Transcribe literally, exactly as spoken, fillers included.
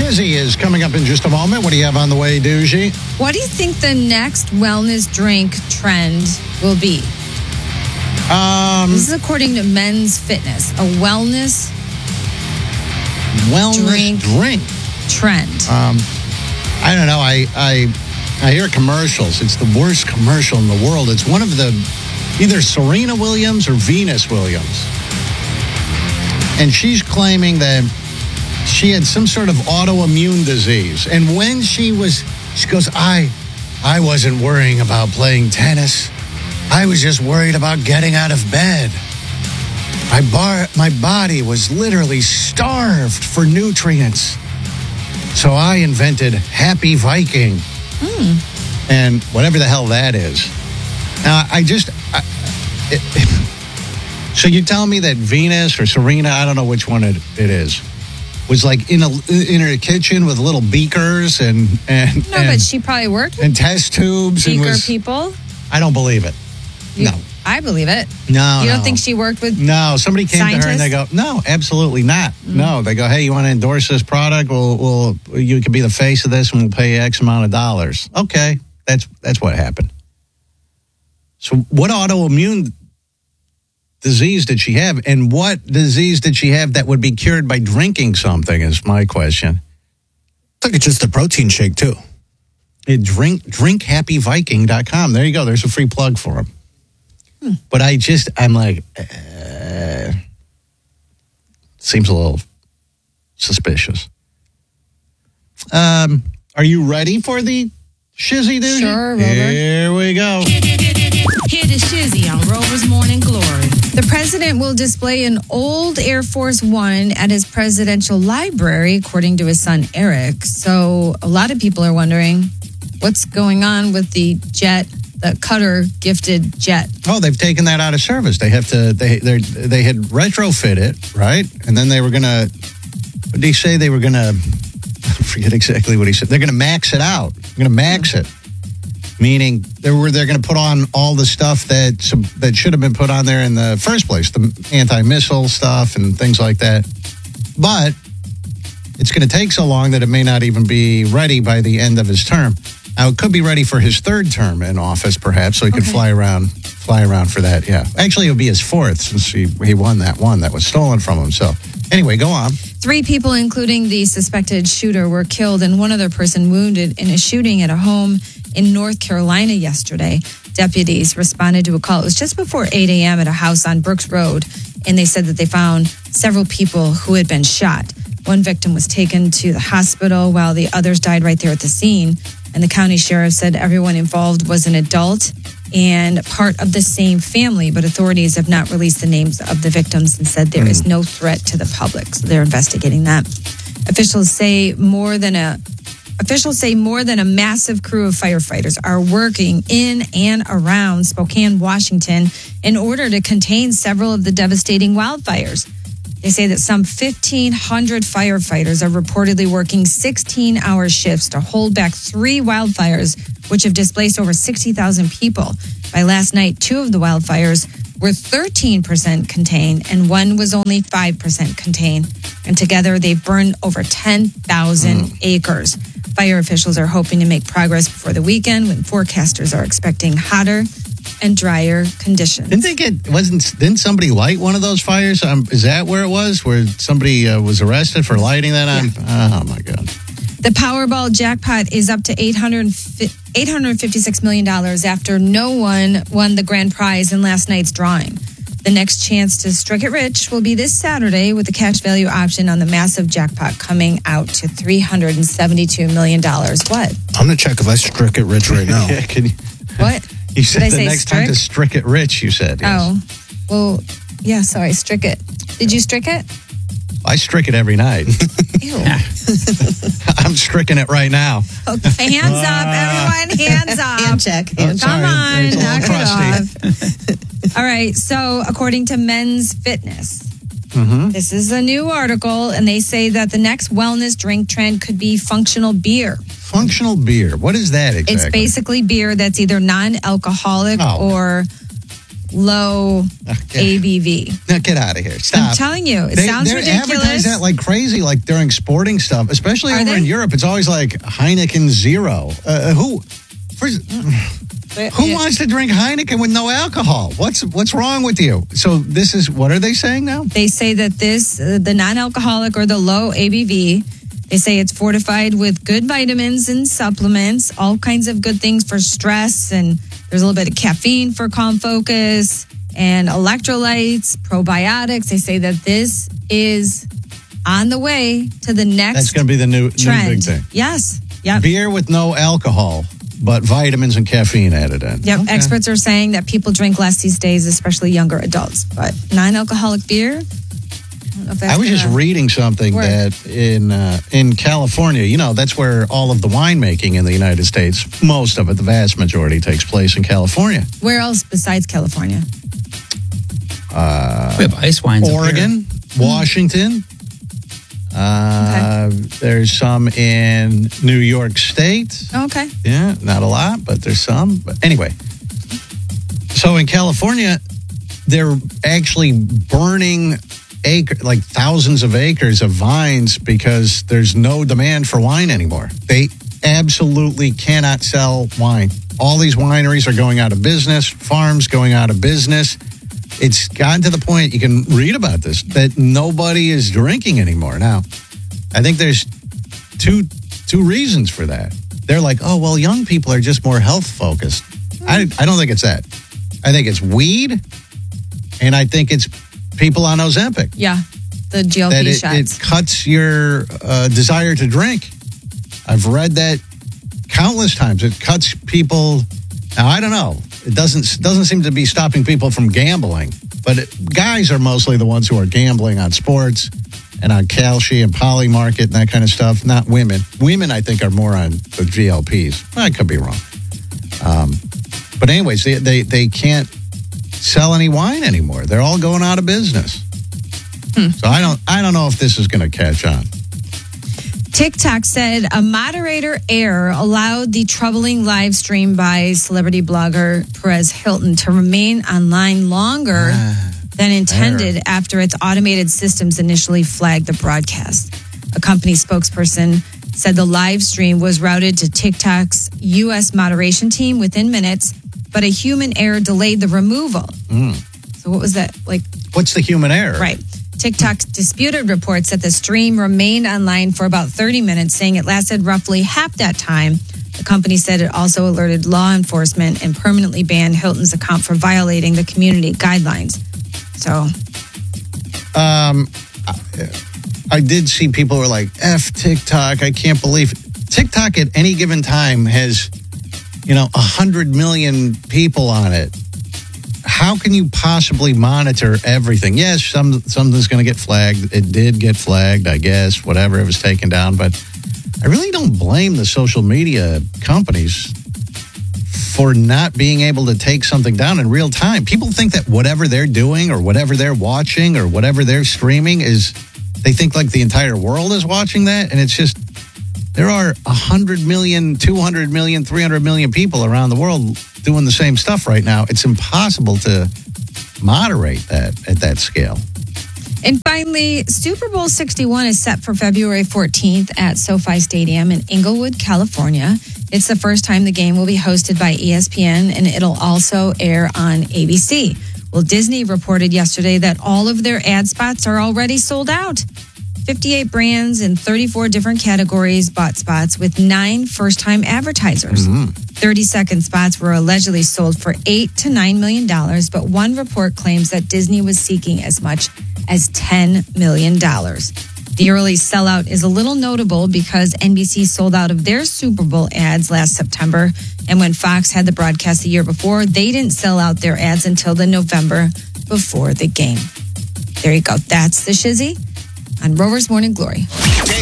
Shizzy is coming up in just a moment. What do you have on the way, Doogie? What do you think the next wellness drink trend will be? Um, this is according to Men's Fitness, a wellness wellness drink, drink. trend. Um, I don't know. I, I I hear commercials. It's the worst commercial in the world. It's one of the either Serena Williams or Venus Williams. And she's claiming that she had some sort of autoimmune disease. And when she was, she goes, I, I wasn't worrying about playing tennis. I was just worried about getting out of bed. My, bar, my body was literally starved for nutrients. So I invented Happy Viking. Mm. And whatever the hell that is. Now, I just... I, it, so you tell me that Venus or Serena, I don't know which one it, it is, was like in a in her kitchen with little beakers and... and no, and, but she probably worked with and test tubes. beaker and was, people. I don't believe it. You, no. I believe it. No, You don't no. think she worked with No, somebody came scientists? to her and they go, no, absolutely not. Mm. No, they go, hey, you want to endorse this product? Well, we'll, you can be the face of this and we'll pay you X amount of dollars. Okay, that's that's what happened. So what autoimmune disease did she have? And what disease did she have that would be cured by drinking something is my question. I think it's just a protein shake, too. It drink, drink happy viking dot com. There you go. There's a free plug for them. Hmm. But I just, I'm like, uh, seems a little suspicious. Um, are you ready for the Shizzy Doogie? Sure, Rover. Here we go. Hear the Shizzy on Rover's Morning Glory. The president will display an old Air Force One at his presidential library, according to his son Eric. So a lot of people are wondering what's going on with the jet, the Qatar gifted jet. Oh, they've taken that out of service. They have to. They they they had retrofit it, right? And then they were gonna. What did he say? They were gonna. I forget exactly what he said. They're gonna max it out. They're gonna max it. Meaning they were they're going to put on all the stuff that that should have been put on there in the first place, the anti-missile stuff and things like that. But it's going to take so long that it may not even be ready by the end of his term. Now it could be ready for his third term in office, perhaps, so he could Okay. fly around fly around for that. Yeah, actually, it would be his fourth since he he won that one that was stolen from him. So anyway, go on. Three people, including the suspected shooter, were killed and one other person wounded in a shooting at a home in North Carolina yesterday. Deputies responded to a call. It was just before eight a.m. at a house on Brooks Road, and they said that they found several people who had been shot. One victim was taken to the hospital while the others died right there at the scene. And the county sheriff said everyone involved was an adult and part of the same family, but authorities have not released the names of the victims and said there is no threat to the public. So they're investigating that. Officials say more than a Officials say more than a massive crew of firefighters are working in and around Spokane, Washington, in order to contain several of the devastating wildfires. They say that some fifteen hundred firefighters are reportedly working sixteen-hour shifts to hold back three wildfires, which have displaced over sixty thousand people. By last night, two of the wildfires were thirteen percent contained and one was only five percent contained. And together, they've burned over ten thousand mm. acres. Fire officials are hoping to make progress before the weekend when forecasters are expecting hotter and drier conditions. Didn't they get, wasn't, didn't somebody light one of those fires? Um, is that where it was? Where somebody uh, was arrested for lighting that on? Yeah. Oh, my God. The Powerball jackpot is up to eight hundred fifty-six million dollars after no one won the grand prize in last night's drawing. The next chance to strike it rich will be this Saturday with the cash value option on the massive jackpot coming out to three hundred seventy-two million dollars. What? I'm going to check if I struck it rich right now. Yeah, can you, What? You said Did I the say next strick? time to strick it rich, you said. Yes. Oh, well, yeah, sorry, strick it. Did you strick it? I strick it every night. Ew. I'm stricking it right now. Okay, hands up, everyone, hands up. Hand check. Oh, Hand check. Come sorry, on, it's a little knock crusty. it off. All right, so according to Men's Fitness, Mm-hmm. this is a new article, and they say that the next wellness drink trend could be functional beer. Functional beer. What is that exactly? It's basically beer that's either non-alcoholic Oh. or low Okay. A B V. Now get out of here. Stop. I'm telling you, it They, sounds they're ridiculous. advertising that like crazy, like during sporting stuff, especially Are over they? in Europe. It's always like Heineken Zero. Uh, who, first, who Yeah. wants to drink Heineken with no alcohol? What's what's wrong with you? So this is what are they saying now? They say that this, uh, the non-alcoholic or the low A B V, they say it's fortified with good vitamins and supplements, all kinds of good things for stress, and there's a little bit of caffeine for calm focus, and electrolytes, probiotics. They say that this is on the way to the next That's going to be the new, new trend. big thing. Yes. Yep. Beer with no alcohol, but vitamins and caffeine added in. Yep. Okay. Experts are saying that people drink less these days, especially younger adults. But non-alcoholic beer, I don't know if that's I was just gonna reading something work. that in uh, in California, you know, that's where all of the winemaking in the United States, most of it, the vast majority, takes place in California. Where else besides California? Uh, We have ice wines. up here. Oregon, Washington. Uh, There's some in New York State. Oh, okay. Yeah, not a lot, but there's some. But anyway, so in California, they're actually burning acre, like thousands of acres of vines because there's no demand for wine anymore. They absolutely cannot sell wine. All these wineries are going out of business, farms going out of business. It's gotten to the point, you can read about this, that nobody is drinking anymore. Now, I think there's two two reasons for that. They're like, oh, well, young people are just more health focused. I, I don't think it's that. I think it's weed, and I think it's people on Ozempic. Yeah. The G L P That it, shots. it cuts your uh, desire to drink. I've read that countless times. It cuts people. Now, I don't know. It doesn't doesn't seem to be stopping people from gambling, but it, guys are mostly the ones who are gambling on sports and on Kalshi and Poly Market and that kind of stuff. Not women. Women, I think, are more on the G L Ps. I could be wrong. Um, but anyways, they, they they can't sell any wine anymore. They're all going out of business. Hmm. So I don't I don't know if this is going to catch on. TikTok said a moderator error allowed the troubling live stream by celebrity blogger Perez Hilton to remain online longer than intended error. after its automated systems initially flagged the broadcast. A company spokesperson said the live stream was routed to TikTok's U S moderation team within minutes, but a human error delayed the removal. Mm. So what was that? Like, What's the human error? right. TikTok disputed reports that the stream remained online for about thirty minutes, saying it lasted roughly half that time. The company said it also alerted law enforcement and permanently banned Hilton's account for violating the community guidelines. So, Um, I, I did see people who were like, F TikTok, I can't believe it. TikTok at any given time has, you know, a hundred million people on it. How can you possibly monitor everything? Yes, some something's going to get flagged. It did get flagged, I guess, whatever, it was taken down. But I really don't blame the social media companies for not being able to take something down in real time. People think that whatever they're doing or whatever they're watching or whatever they're streaming is, they think like the entire world is watching that. And it's just, there are one hundred million, two hundred million, three hundred million people around the world doing the same stuff right now. It's impossible to moderate that at that scale. and finally, Super Bowl sixty-one is set for February fourteenth at SoFi Stadium in Inglewood, California. It's the first time the game will be hosted by E S P N, and it'll also air on A B C. Well, Disney reported yesterday that all of their ad spots are already sold out. fifty-eight brands in thirty-four different categories bought spots with nine first-time advertisers. thirty-second spots were allegedly sold for eight to nine million dollars, but one report claims that Disney was seeking as much as ten million dollars. The early sellout is a little notable because N B C sold out of their Super Bowl ads last September, and when Fox had the broadcast the year before, they didn't sell out their ads until the November before the game. There you go. That's the Shizzy on Rover's Morning Glory.